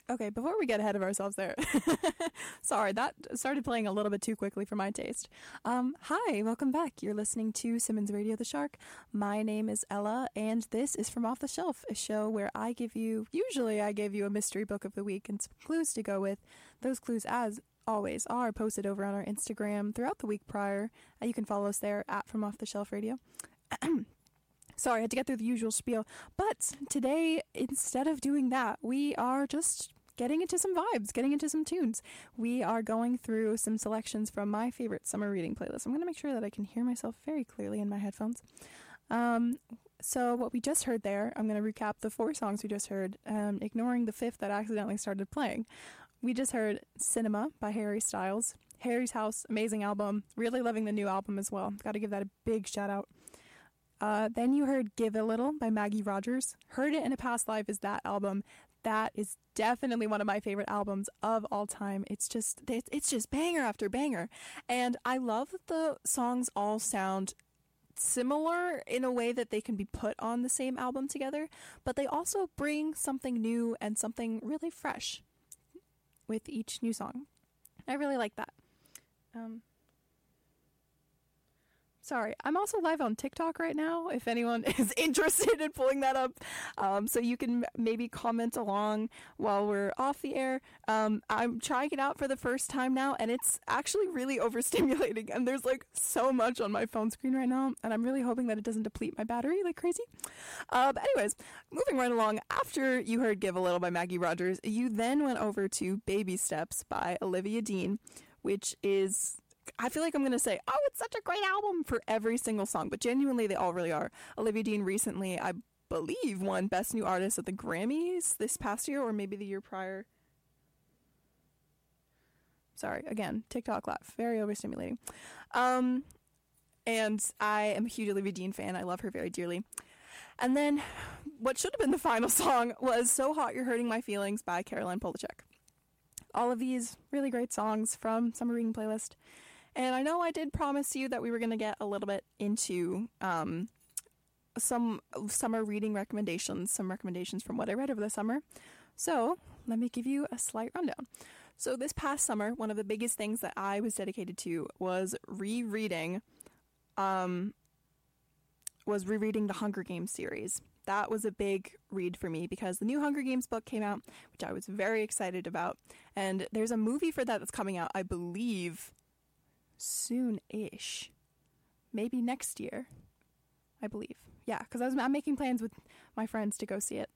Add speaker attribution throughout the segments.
Speaker 1: Okay, before we get ahead of ourselves there, sorry, that started playing a little bit too quickly for my taste. Hi, welcome back. You're listening to Simmons Radio the Shark. My name is Ella, and this is From Off the Shelf, a show where usually I give you a mystery book of the week and some clues to go with. Those clues, as always, are posted over on our Instagram throughout the week prior. You can follow us there at From Off the Shelf Radio. Sorry, I had to get through the usual spiel. But today, instead of doing that, we are just getting into some vibes, getting into some tunes. We are going through some selections from my favorite summer reading playlist. I'm going to make sure that I can hear myself very clearly in my headphones. So what we just heard there, I'm going to recap the 4 songs we just heard, ignoring the 5th that accidentally started playing. We just heard Cinema by Harry Styles. Harry's House, amazing album. Really loving the new album as well. Got to give that a big shout out. Then you heard Give a Little by Maggie Rogers. Heard It in a Past Life is that album. That is definitely one of my favorite albums of all time. It's just banger after banger. And I love that the songs all sound similar in a way that they can be put on the same album together, but they also bring something new and something really fresh with each new song. I really like that. Sorry, I'm also live on TikTok right now, if anyone is interested in pulling that up. So you can maybe comment along while we're off the air. I'm trying it out for the first time now, and it's actually really overstimulating. And there's like so much on my phone screen right now, and I'm really hoping that it doesn't deplete my battery like crazy. But anyways, moving right along, after you heard Give a Little by Maggie Rogers, you then went over to Baby Steps by Olivia Dean, which is... I feel like I'm going to say, oh, it's such a great album for every single song, but genuinely they all really are. Olivia Dean recently, I believe, won Best New Artist at the Grammys this past year, or maybe the year prior. Sorry, again, TikTok laugh, very overstimulating. And I am a huge Olivia Dean fan. I love her very dearly. And then what should have been the final song was So Hot You're Hurting My Feelings by Caroline Polachek. All of these really great songs from Summer Reading Playlist. And I know I did promise you that we were going to get a little bit into some summer reading recommendations, some recommendations from what I read over the summer. So let me give you a slight rundown. So this past summer, one of the biggest things that I was dedicated to was rereading the Hunger Games series. That was a big read for me because the new Hunger Games book came out, which I was very excited about. And there's a movie for that that's coming out, I believe, soon-ish. Maybe next year, I believe. Yeah, because I'm making plans with my friends to go see it.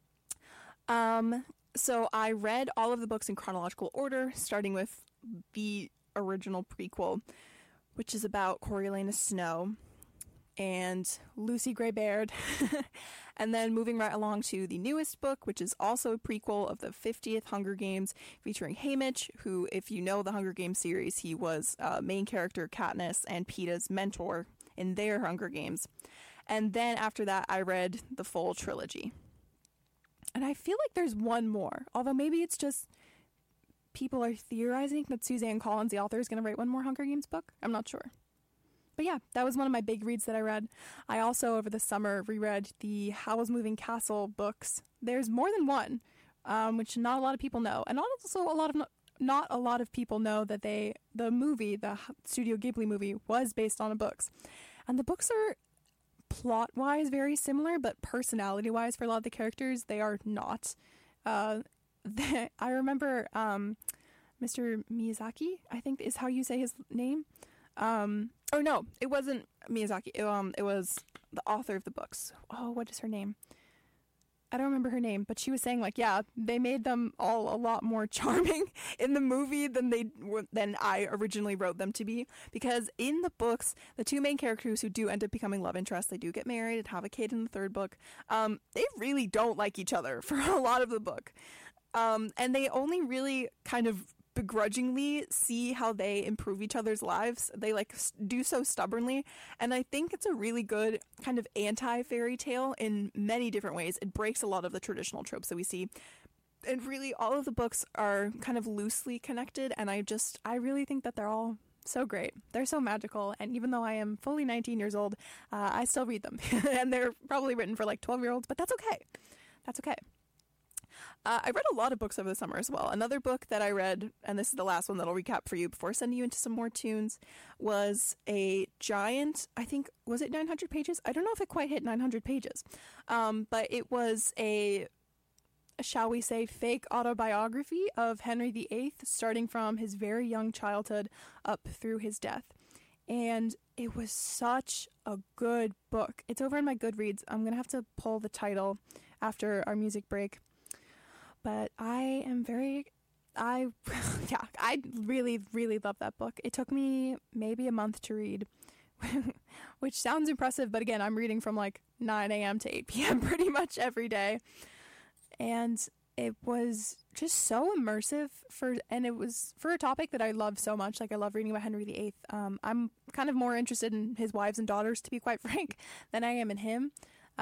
Speaker 1: So I read all of the books in chronological order, starting with the original prequel, which is about Coriolanus Snow and Lucy Gray Baird, and then moving right along to the newest book, which is also a prequel of the 50th Hunger Games, featuring Haymitch, who, if you know the Hunger Games series, he was main character Katniss and Peeta's mentor in their Hunger Games. And then after that, I read the full trilogy. And I feel like there's one more, although maybe it's just people are theorizing that Suzanne Collins, the author, is going to write one more Hunger Games book. I'm not sure. But yeah, that was one of my big reads that I read. I also, over the summer, reread the Howl's Moving Castle books. There's more than one, which not a lot of people know. And also not a lot of people know that the Studio Ghibli movie, was based on the books. And the books are plot-wise very similar, but personality-wise for a lot of the characters, they are not. I remember Mr. Miyazaki, I think is how you say his name. Or no, it wasn't Miyazaki. It was the author of the books. Oh, what is her name? I don't remember her name, but she was saying, like, yeah, they made them all a lot more charming in the movie than I originally wrote them to be. Because in the books, the two main characters who do end up becoming love interests, they do get married and have a kid in the third book. They really don't like each other for a lot of the book. And they only really kind of begrudgingly see how they improve each other's lives. They do so stubbornly, and I think it's a really good kind of anti-fairy tale in many different ways. It breaks a lot of the traditional tropes that we see, and really all of the books are kind of loosely connected, and I really think that they're all so great. They're so magical, and even though I am fully 19 years old, I still read them. And they're probably written for like 12-year-olds, but that's okay. I read a lot of books over the summer as well. Another book that I read, and this is the last one that I'll recap for you before sending you into some more tunes, was a giant, I think, was it 900 pages? I don't know if it quite hit 900 pages. But it was a, shall we say, fake autobiography of Henry VIII, starting from his very young childhood up through his death. And it was such a good book. It's over in my Goodreads. I'm going to have to pull the title after our music break. But I really, really love that book. It took me maybe a month to read, which sounds impressive. But again, I'm reading from like 9 a.m. to 8 p.m. pretty much every day. And it was just so immersive and it was for a topic that I love so much. Like, I love reading about Henry VIII. I'm kind of more interested in his wives and daughters, to be quite frank, than I am in him.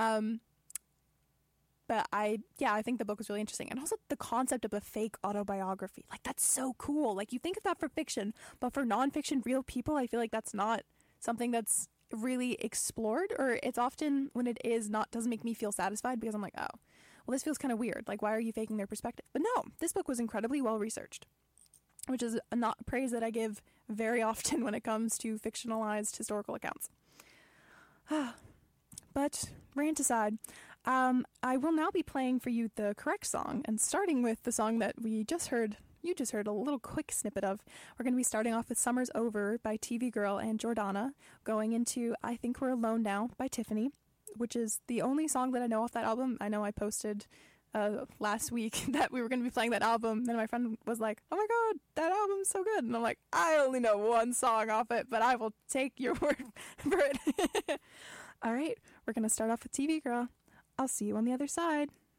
Speaker 1: But I think the book was really interesting. And also the concept of a fake autobiography. Like, that's so cool. Like, you think of that for fiction, but for nonfiction, real people, I feel like that's not something that's really explored, or it's often, when it is, doesn't make me feel satisfied, because I'm like, oh, well, this feels kind of weird. Like, why are you faking their perspective? But no, this book was incredibly well researched, which is not praise that I give very often when it comes to fictionalized historical accounts. But rant aside, I will now be playing for you the correct song, and starting with the song that you just heard a little quick snippet of. We're going to be starting off with Summer's Over by TV Girl and Jordana, going into I Think We're Alone Now by Tiffany, which is the only song that I know off that album. I know I posted last week that we were going to be playing that album, and my friend was like, oh my god, that album's so good. And I'm like, I only know one song off it, but I will take your word for it. All right, we're going to start off with TV Girl. I'll see you on the other side.